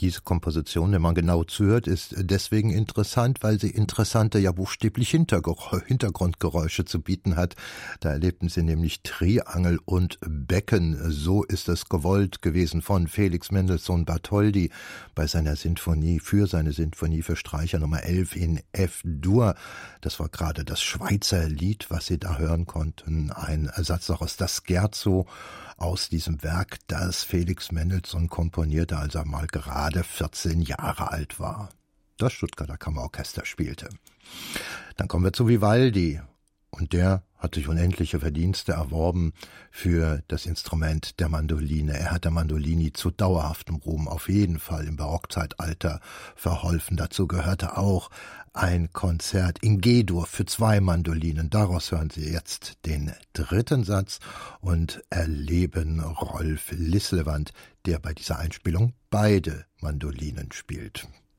Diese Komposition, wenn man genau zuhört, ist deswegen interessant, weil sie interessante, ja buchstäblich Hintergrundgeräusche zu bieten hat. Da erlebten sie nämlich Triangel und Becken. So ist es gewollt gewesen von Felix Mendelssohn Bartholdy bei seiner Sinfonie, für Streicher Nummer 11 in F-Dur. Das war gerade das Schweizer Lied, was Sie da hören konnten. Ein Ersatz auch aus das Scherzo, aus diesem Werk, das Felix Mendelssohn komponierte, als er mal gerade 14 Jahre alt war. Das Stuttgarter Kammerorchester spielte. Dann kommen wir zu Vivaldi. Und der hat sich unendliche Verdienste erworben für das Instrument der Mandoline. Er hat der Mandolini zu dauerhaftem Ruhm auf jeden Fall im Barockzeitalter verholfen. Dazu gehörte auch ein Konzert in G-Dur für 2 Mandolinen. Daraus hören Sie jetzt den 3. Satz und erleben Rolf Lislewand, der bei dieser Einspielung beide Mandolinen spielt.